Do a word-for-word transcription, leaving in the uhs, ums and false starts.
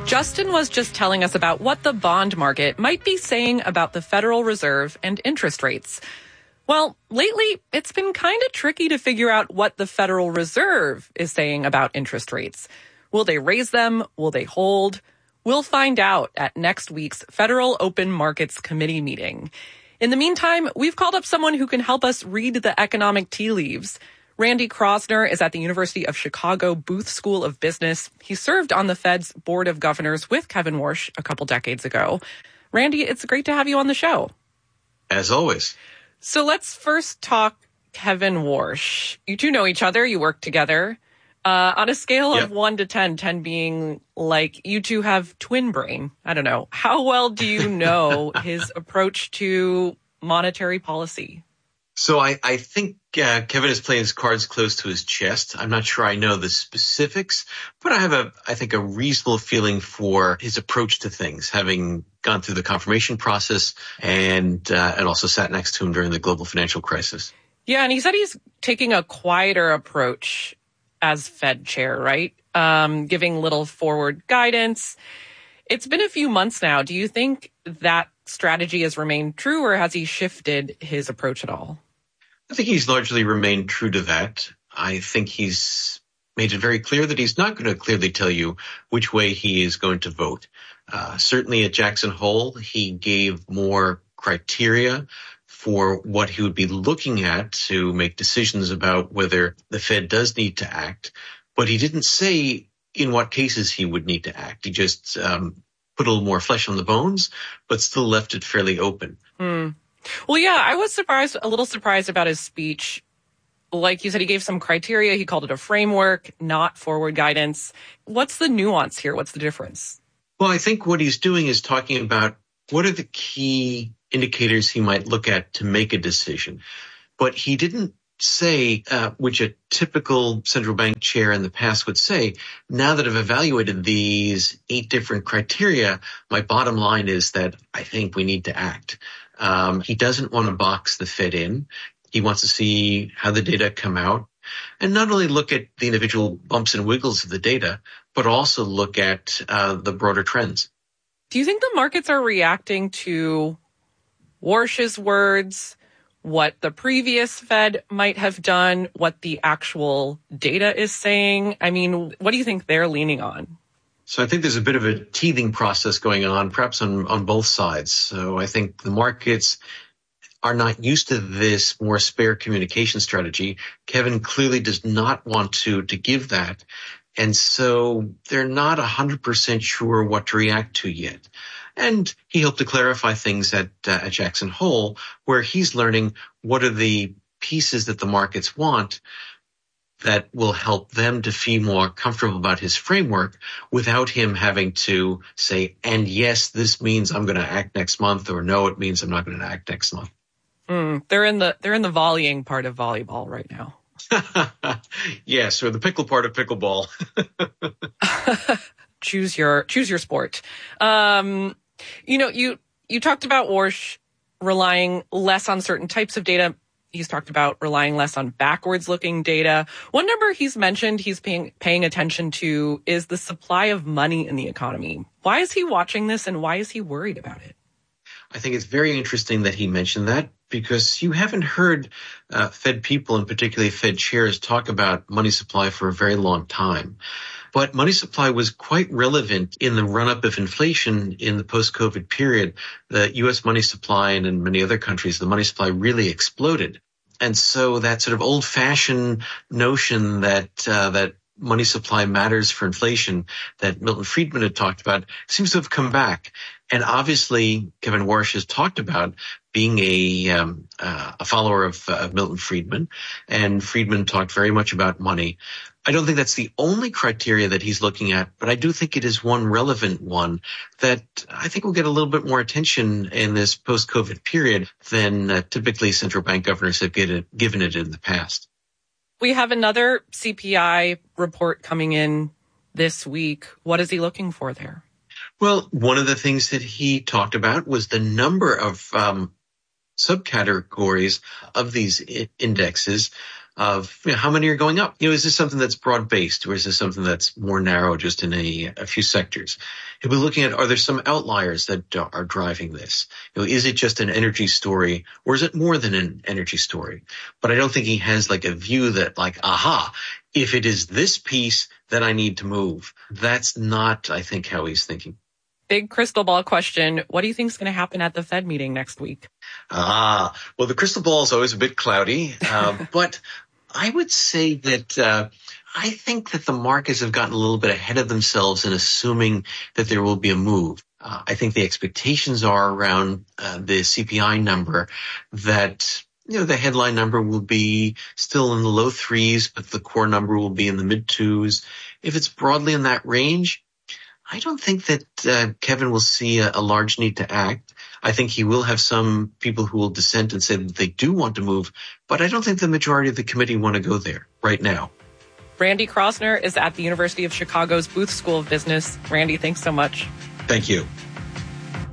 Justin was just telling us about what the bond market might be saying about the Federal Reserve and interest rates. Well, lately, it's been kind of tricky to figure out what the Federal Reserve is saying about interest rates. Will they raise them? Will they hold? We'll find out at next week's Federal Open Markets Committee meeting. In the meantime, we've called up someone who can help us read the economic tea leaves. Randy Kroszner is at the University of Chicago Booth School of Business. He served on the Fed's Board of Governors with Kevin Warsh a couple decades ago. Randy, it's great to have you on the show. As always. So let's first talk Kevin Warsh. You two know each other. You work together. Uh, on a scale of yep. one to ten, ten being like you two have twin brain. I don't know. How well do you know his approach to monetary policy? So I, I think uh, Kevin is playing his cards close to his chest. I'm not sure I know the specifics, but I have a, I think, a reasonable feeling for his approach to things, having gone through the confirmation process and uh, and also sat next to him during the global financial crisis. Yeah, and he said he's taking a quieter approach as Fed chair, right? Um, giving little forward guidance. It's been a few months now. Do you think that strategy has remained true, or has he shifted his approach at all? I think he's largely remained true to that. I think he's made it very clear that he's not going to clearly tell you which way he is going to vote. Uh, certainly at Jackson Hole, he gave more criteria for what he would be looking at to make decisions about whether the Fed does need to act. But he didn't say in what cases he would need to act. He just um, put a little more flesh on the bones, but still left it fairly open. Hmm. Well, yeah, I was surprised, a little surprised about his speech. Like you said, he gave some criteria. He called it a framework, not forward guidance. What's the nuance here? What's the difference? Well, I think what he's doing is talking about what are the key indicators he might look at to make a decision. But he didn't say, uh, which a typical central bank chair in the past would say, now that I've evaluated these eight different criteria, my bottom line is that I think we need to act. Um, he doesn't want to box the Fed in. He wants to see how the data come out and not only look at the individual bumps and wiggles of the data, but also look at uh, the broader trends. Do you think the markets are reacting to Warsh's words, what the previous Fed might have done, what the actual data is saying? I mean, what do you think they're leaning on? So I think there's a bit of a teething process going on, perhaps on, on both sides. So I think the markets are not used to this more spare communication strategy. Kevin clearly does not want to, to give that. And so they're not one hundred percent sure what to react to yet. And he hoped to clarify things at, uh, at Jackson Hole, where he's learning what are the pieces that the markets want that will help them to feel more comfortable about his framework without him having to say, and yes, this means I'm going to act next month, or no, it means I'm not going to act next month. Mm, they're in the they're in the volleying part of volleyball right now. Yes, or the pickle part of pickleball. choose your choose your sport. Um, you know, you you talked about Warsh relying less on certain types of data. He's talked about relying less on backwards-looking data. One number he's mentioned he's paying paying attention to is the supply of money in the economy. Why is he watching this, and why is he worried about it? I think it's very interesting that he mentioned that, because you haven't heard uh, Fed people, and particularly Fed chairs, talk about money supply for a very long time. But money supply was quite relevant in the run-up of inflation in the post-COVID period. The U S money supply, and in many other countries, the money supply really exploded. And so that sort of old-fashioned notion that uh, that money supply matters for inflation that Milton Friedman had talked about seems to have come back. And obviously, Kevin Warsh has talked about being a um, uh, a follower of uh, Milton Friedman, and Friedman talked very much about money. I don't think that's the only criteria that he's looking at, but I do think it is one relevant one that I think will get a little bit more attention in this post-COVID period than uh, typically central bank governors have get it, given it in the past. We have another C P I report coming in this week. What is he looking for there? Well, one of the things that he talked about was the number of um, subcategories of these I- indexes of you know, how many are going up. You know, is this something that's broad-based, or is this something that's more narrow, just in a, a few sectors? He'll be looking at, are there some outliers that are driving this? You know, is it just an energy story, or is it more than an energy story? But I don't think he has like a view that like, aha, if it is this piece that I need to move. That's not, I think, how he's thinking. Big crystal ball question. What do you think is going to happen at the Fed meeting next week? Ah, well, the crystal ball is always a bit cloudy, uh, but I would say that uh, I think that the markets have gotten a little bit ahead of themselves in assuming that there will be a move. Uh, I think the expectations are around uh, the C P I number that, you know, the headline number will be still in the low threes, but the core number will be in the mid twos. If it's broadly in that range, I don't think that uh, Kevin will see a, a large need to act. I think he will have some people who will dissent and say that they do want to move, but I don't think the majority of the committee want to go there right now. Randy Kroszner is at the University of Chicago's Booth School of Business. Randy, thanks so much. Thank you.